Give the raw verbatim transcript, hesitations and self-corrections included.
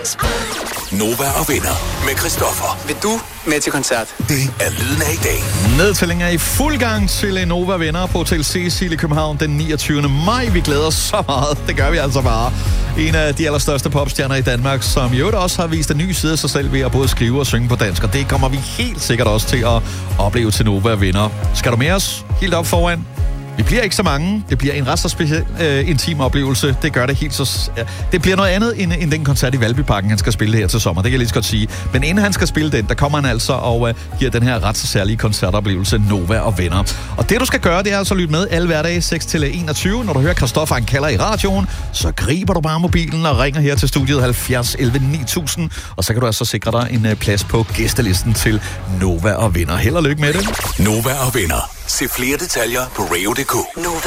Nova og venner med Christoffer. Vil du med til koncert? Det er lyden af i dag. Nedtælling er i fuld gang til Nova Venner på Hotel Cecil i København den niogtyvende maj. Vi glæder os så meget. Det gør vi altså bare. En af de allerstørste popstjerner i Danmark, som i øvrigt også har vist en ny side af sig selv ved at både skrive og synge på dansk. Og det kommer vi helt sikkert også til at opleve til Nova Venner. Skal du med os helt op foran? Vi bliver ikke så mange. Det bliver en ret så speciel øh, intim oplevelse. Det gør det helt så... Ja, det bliver noget andet end, end den koncert i Valbyparken, han skal spille her til sommer. Det kan jeg lige så godt sige. Men inden han skal spille den, der kommer han altså og øh, giver den her ret så særlige koncertoplevelse Nova og Venner. Og det du skal gøre, det er altså at lytte med alle hverdage seks til enogtyve. Når du hører Christoffer han kalder i radioen, så griber du bare mobilen og ringer her til studiet halvfjerds elleve ni tusind. Og så kan du altså sikre dig en øh, plads på gæstelisten til Nova og Venner. Held og lykke med det. Nova og venner. Se flere detaljer på radio punktum d k.